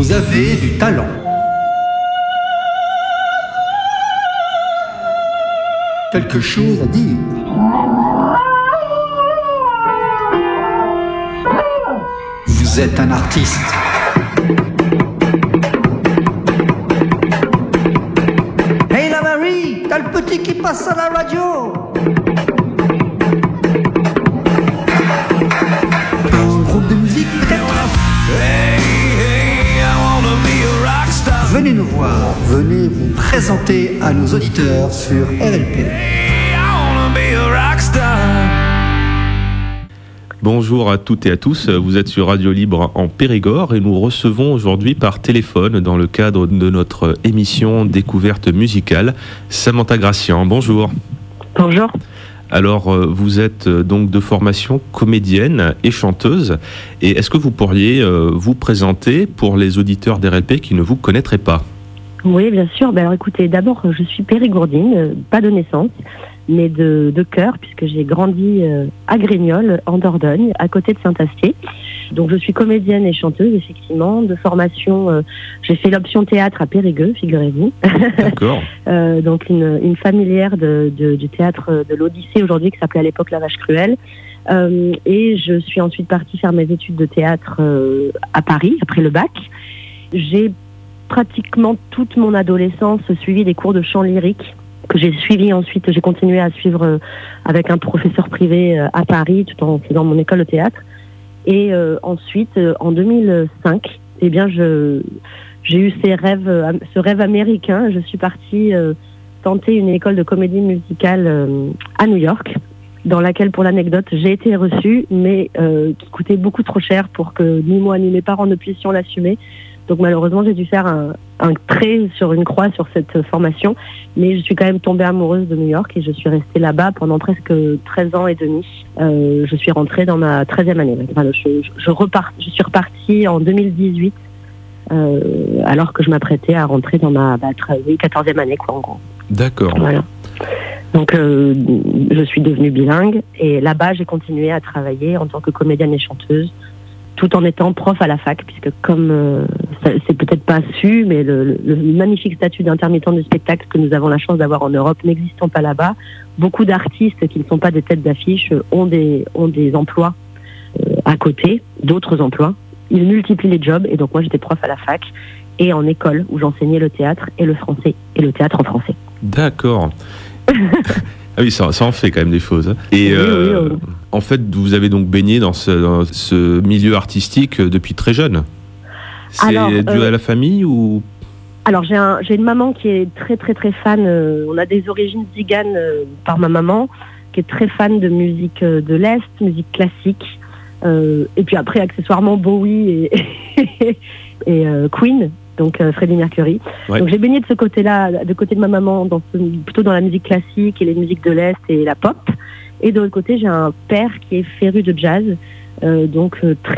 Vous avez du talent. Quelque chose à dire. Vous êtes un artiste. Hey la Marie, t'as le petit qui passe à la radio. Un groupe de musique peut-être. Venez nous voir, venez vous présenter à nos auditeurs sur RLP. Bonjour à toutes et à tous, vous êtes sur Radio Libre en Périgord et nous recevons aujourd'hui par téléphone, dans le cadre de notre émission Découverte musicale, Samantha Gracian. Bonjour. Bonjour. Alors, vous êtes donc de formation comédienne et chanteuse. Et est-ce que vous pourriez vous présenter pour les auditeurs d'RLP qui ne vous connaîtraient pas ? Oui, bien sûr. Alors écoutez, d'abord, je suis périgourdine, pas de naissance, mais de cœur, puisque j'ai grandi à Grignols, en Dordogne, à côté de Saint-Astier. Donc je suis comédienne et chanteuse, effectivement. De formation, j'ai fait l'option théâtre à Périgueux, figurez-vous. D'accord. Donc une familière du théâtre de l'Odyssée aujourd'hui, qui s'appelait à l'époque La Vache Cruelle. Et je suis ensuite partie faire mes études de théâtre à Paris, après le bac. J'ai pratiquement toute mon adolescence suivi des cours de chant lyrique, que j'ai suivi ensuite, j'ai continué à suivre avec un professeur privé à Paris, tout en faisant mon école de théâtre. Et ensuite, en 2005, eh bien, j'ai eu ce rêve américain. Je suis partie tenter une école de comédie musicale à New York, dans laquelle, pour l'anecdote, j'ai été reçue, mais qui coûtait beaucoup trop cher pour que ni moi ni mes parents ne puissions l'assumer. Donc malheureusement, j'ai dû faire un trait sur une croix sur cette formation, mais je suis quand même tombée amoureuse de New York et je suis restée là-bas pendant presque 13 ans et demi. Je suis rentrée dans ma 13e année. Enfin, je suis repartie en 2018, alors que je m'apprêtais à rentrer dans ma 14e année, quoi, en gros. D'accord. Voilà. Donc je suis devenue bilingue et là-bas, j'ai continué à travailler en tant que comédienne et chanteuse, tout en étant prof à la fac, puisque comme c'est peut-être pas su, mais le magnifique statut d'intermittent du spectacle que nous avons la chance d'avoir en Europe n'existant pas là-bas, beaucoup d'artistes qui ne sont pas des têtes d'affiche ont des emplois à côté, d'autres emplois. Ils multiplient les jobs, et donc moi j'étais prof à la fac et en école où j'enseignais le théâtre et le français, et le théâtre en français. D'accord. Ah oui, ça en fait quand même des choses. Et oui. en fait, vous avez donc baigné dans ce milieu artistique depuis très jeune. C'est dû à la famille ou ? Alors j'ai une maman qui est très très très fan. On a des origines ziganes par ma maman, qui est très fan de musique de l'Est, musique classique. Et puis après, accessoirement, Bowie et Queen. Donc Freddie Mercury. Ouais. Donc j'ai baigné de ce côté-là, de côté de ma maman, plutôt dans la musique classique et les musiques de l'Est et la pop. Et de l'autre côté, j'ai un père qui est féru de jazz. Donc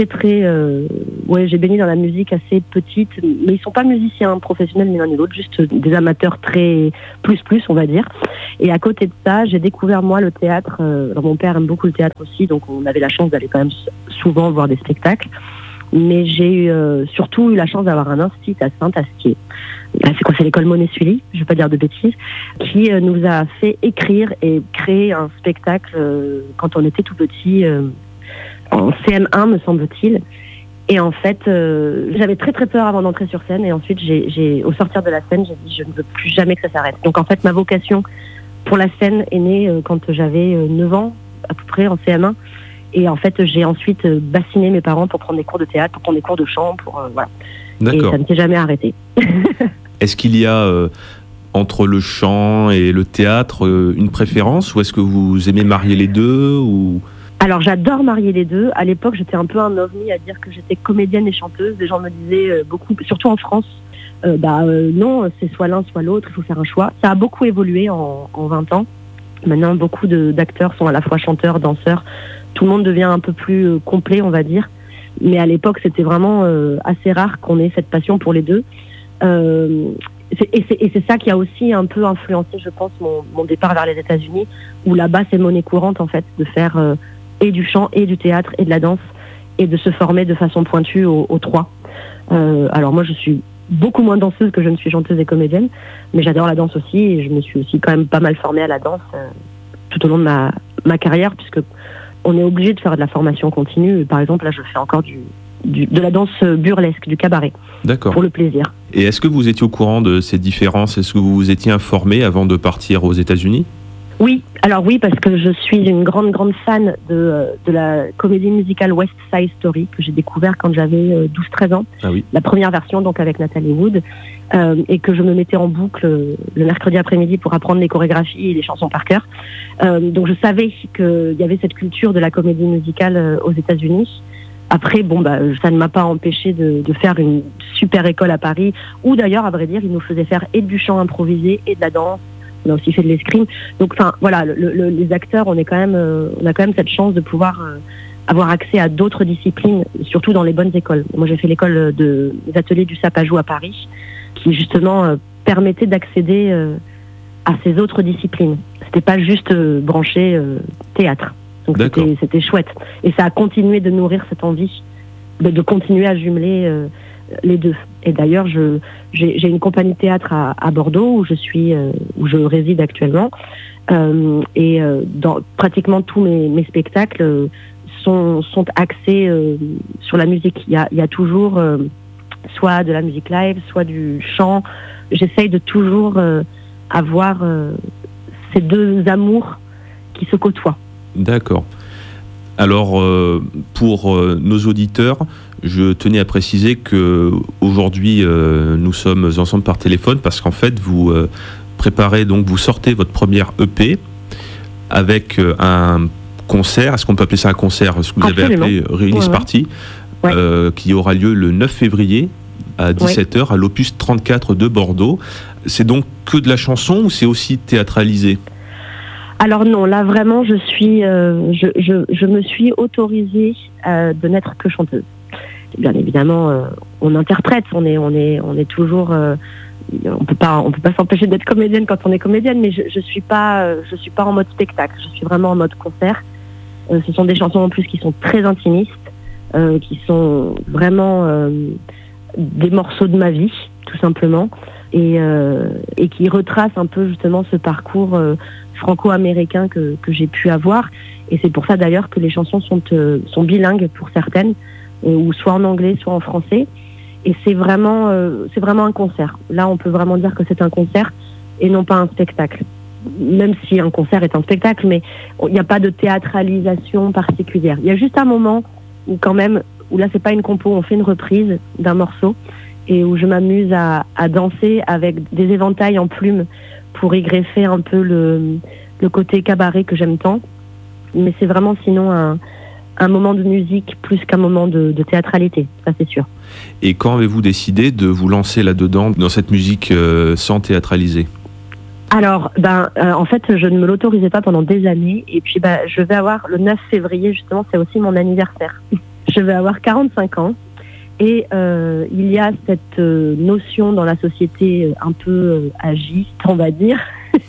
j'ai baigné dans la musique assez petite, mais ils sont pas musiciens professionnels ni l'un ni l'autre, juste des amateurs très plus on va dire. Et à côté de ça, j'ai découvert moi le théâtre. Alors mon père aime beaucoup le théâtre aussi, donc on avait la chance d'aller quand même souvent voir des spectacles. Mais j'ai surtout eu la chance d'avoir un institut à Saint-Astier. C'est l'école Monet-Sully, je ne vais pas dire de bêtises, qui nous a fait écrire et créer un spectacle quand on était tout petit, en CM1 me semble-t-il. Et en fait, j'avais très très peur avant d'entrer sur scène, et ensuite au sortir de la scène, j'ai dit je ne veux plus jamais que ça s'arrête. Donc en fait, ma vocation pour la scène est née quand j'avais 9 ans, à peu près, en CM1. Et en fait, j'ai ensuite bassiné mes parents pour prendre des cours de théâtre, pour prendre des cours de chant, voilà. D'accord. Et ça ne s'est jamais arrêté. Est-ce qu'il y a, entre le chant et le théâtre, une préférence, ou est-ce que vous aimez marier les deux ou... Alors, j'adore marier les deux. À l'époque, j'étais un peu un ovni à dire que j'étais comédienne et chanteuse. Les gens me disaient beaucoup, surtout en France, non, c'est soit l'un, soit l'autre, il faut faire un choix. Ça a beaucoup évolué en 20 ans. Maintenant, beaucoup d'acteurs sont à la fois chanteurs, danseurs. Tout le monde devient un peu plus complet, on va dire. Mais à l'époque, c'était vraiment assez rare qu'on ait cette passion pour les deux. C'est ça qui a aussi un peu influencé, je pense, mon départ vers les États-Unis, où là-bas, c'est monnaie courante, en fait, de faire et du chant, et du théâtre, et de la danse, et de se former de façon pointue aux trois. Alors moi, je suis beaucoup moins danseuse que je ne suis chanteuse et comédienne, mais j'adore la danse aussi, et je me suis aussi quand même pas mal formée à la danse tout au long de ma carrière, puisque on est obligé de faire de la formation continue. Par exemple, là, je fais encore de la danse burlesque, du cabaret. D'accord. Pour le plaisir. Et est-ce que vous étiez au courant de ces différences? Est-ce que vous vous étiez informé avant de partir aux États-Unis? Oui, alors oui, parce que je suis une grande fan de la comédie musicale West Side Story, que j'ai découvert quand j'avais 12-13 ans. Ah oui. La première version, donc avec Natalie Wood, et que je me mettais en boucle le mercredi après-midi pour apprendre les chorégraphies et les chansons par cœur. Donc je savais qu'il y avait cette culture de la comédie musicale aux États-Unis. Après, ça ne m'a pas empêché de faire une super école à Paris, où d'ailleurs, à vrai dire, ils nous faisaient faire et du chant improvisé et de la danse. On a aussi fait de l'escrime. Donc, voilà, les acteurs, on a quand même cette chance de pouvoir avoir accès à d'autres disciplines, surtout dans les bonnes écoles. Moi, j'ai fait l'école des ateliers du Sapajou à Paris, qui justement permettait d'accéder à ces autres disciplines. C'était pas juste branché théâtre. Donc c'était chouette. Et ça a continué de nourrir cette envie de continuer à jumeler les deux. Et d'ailleurs, j'ai une compagnie de théâtre à Bordeaux où je réside actuellement. Et dans pratiquement tous mes spectacles sont axés sur la musique. Il y a toujours soit de la musique live, soit du chant. J'essaye de toujours avoir ces deux amours qui se côtoient. D'accord. Alors, pour nos auditeurs, je tenais à préciser que aujourd'hui, nous sommes ensemble par téléphone parce qu'en fait, vous préparez, donc vous sortez votre première EP avec un concert. Est-ce qu'on peut appeler ça un concert? Ce que vous avez appelé Release Party, qui aura lieu le 9 février à 17h à l'Opus 34 de Bordeaux. C'est donc que de la chanson ou c'est aussi théâtralisé? Alors non, là vraiment, je me suis autorisée de n'être que chanteuse. Bien évidemment, on interprète, on est toujours, on peut pas s'empêcher d'être comédienne quand on est comédienne, mais je suis pas en mode spectacle, je suis vraiment en mode concert. Ce sont des chansons en plus qui sont très intimistes, qui sont vraiment des morceaux de ma vie, tout simplement, et qui retracent un peu justement ce parcours franco-américain que j'ai pu avoir. Et c'est pour ça d'ailleurs que les chansons sont bilingues pour certaines, ou soit en anglais, soit en français. Et c'est vraiment un concert. Là, on peut vraiment dire que c'est un concert et non pas un spectacle. Même si un concert est un spectacle, mais il n'y a pas de théâtralisation particulière. Il y a juste un moment où là, c'est pas une compo, on fait une reprise d'un morceau et où je m'amuse à danser avec des éventails en plumes pour y greffer un peu le côté cabaret que j'aime tant. Mais c'est vraiment sinon un moment de musique plus qu'un moment de théâtralité, ça c'est sûr. Et quand avez-vous décidé de vous lancer là-dedans, dans cette musique sans théâtraliser? Alors, en fait, je ne me l'autorisais pas pendant des années. Et puis, je vais avoir le 9 février, justement, c'est aussi mon anniversaire. Je vais avoir 45 ans. Et il y a cette notion dans la société un peu agiste, on va dire,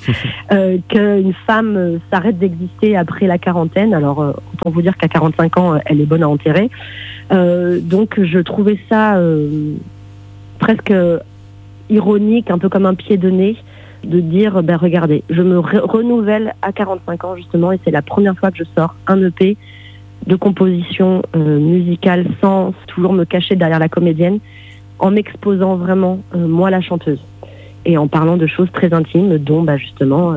qu'une femme s'arrête d'exister après la quarantaine. Alors, autant vous dire qu'à 45 ans, elle est bonne à enterrer. Donc, je trouvais ça presque ironique, un peu comme un pied de nez, de dire, regardez, je me renouvelle à 45 ans, justement, et c'est la première fois que je sors un EP de composition musicale sans toujours me cacher derrière la comédienne, en m'exposant vraiment, moi, la chanteuse. Et en parlant de choses très intimes, dont justement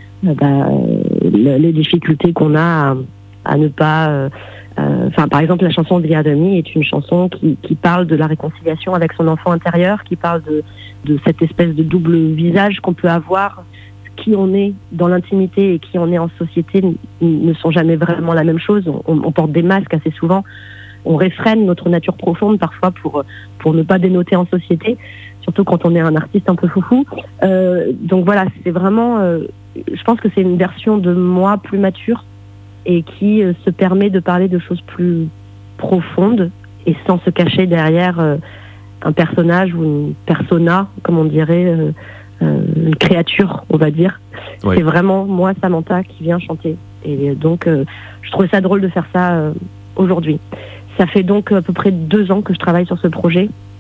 les difficultés qu'on a à ne pas... par exemple, la chanson The Other Me est une chanson qui parle de la réconciliation avec son enfant intérieur, qui parle de cette espèce de double visage qu'on peut avoir. Qui on est dans l'intimité et qui on est en société ne sont jamais vraiment la même chose. On porte des masques assez souvent. On réfrène notre nature profonde parfois pour ne pas dénoter en société, surtout quand on est un artiste un peu foufou. Donc voilà, c'est vraiment... je pense que c'est une version de moi plus mature et qui se permet de parler de choses plus profondes et sans se cacher derrière un personnage ou une persona, comme on dirait... une créature, on va dire. Ouais. C'est vraiment moi, Samantha, qui vient chanter. Et donc, je trouvais ça drôle de faire ça aujourd'hui. Ça fait donc à peu près 2 ans que je travaille sur ce projet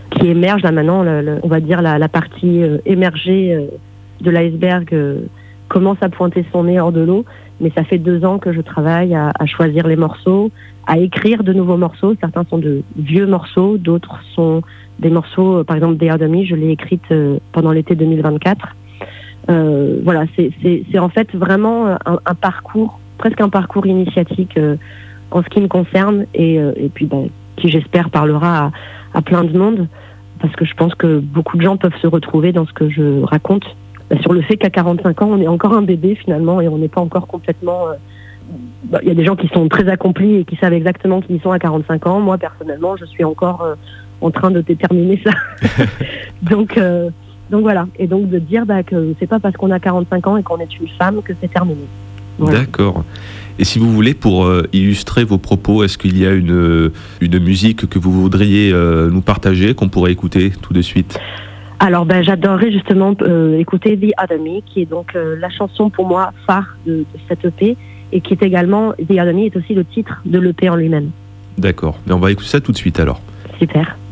qui émerge là maintenant, on va dire la partie émergée de l'iceberg commence à pointer son nez hors de l'eau, mais ça fait 2 ans que je travaille à choisir les morceaux, à écrire de nouveaux morceaux. Certains sont de vieux morceaux, d'autres sont des morceaux, par exemple Dear Dummy, je l'ai écrite pendant l'été 2024. Voilà, c'est en fait vraiment un parcours, presque un parcours initiatique en ce qui me concerne, et puis qui j'espère parlera à plein de monde, parce que je pense que beaucoup de gens peuvent se retrouver dans ce que je raconte, sur le fait qu'à 45 ans, on est encore un bébé finalement, et on n'est pas encore complètement... Il y a des gens qui sont très accomplis et qui savent exactement qui ils sont à 45 ans. Moi, personnellement, je suis encore en train de déterminer ça. Donc voilà. Et donc de dire que c'est pas parce qu'on a 45 ans et qu'on est une femme que c'est terminé. Voilà. D'accord. Et si vous voulez, pour illustrer vos propos, est-ce qu'il y a une musique que vous voudriez nous partager, qu'on pourrait écouter tout de suite ? Alors j'adorerais justement écouter The Other Me, qui est donc la chanson pour moi phare de cette EP, et qui est également, The Other Me est aussi le titre de l'EP en lui-même. D'accord. Mais on va écouter ça tout de suite alors. Super.